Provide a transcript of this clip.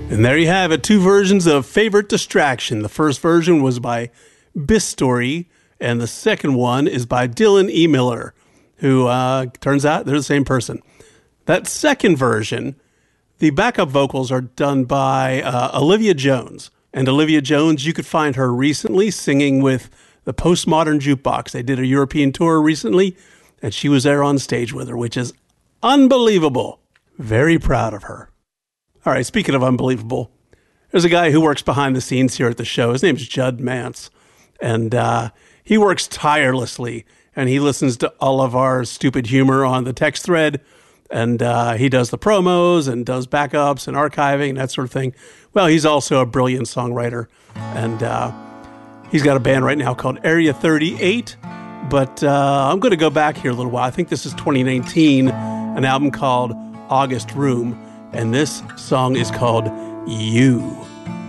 And there you have it, two versions of Favorite Distraction. The first version was by Bistory, and the second one is by Dylan E. Miller, who turns out they're the same person. That second version, the backup vocals are done by Olivia Jones. And Olivia Jones, you could find her recently singing with the Postmodern Jukebox. They did a European tour recently, and she was there on stage with her, which is unbelievable. Very proud of her. All right, speaking of unbelievable, there's a guy who works behind the scenes here at the show. His name is Judd Mance, and he works tirelessly, and he listens to all of our stupid humor on the text thread, and he does the promos and does backups and archiving and that sort of thing. Well, he's also a brilliant songwriter, and he's got a band right now called Area 38, but I'm going to go back here a little while. I think this is 2019, an album called August Room, and this song is called You.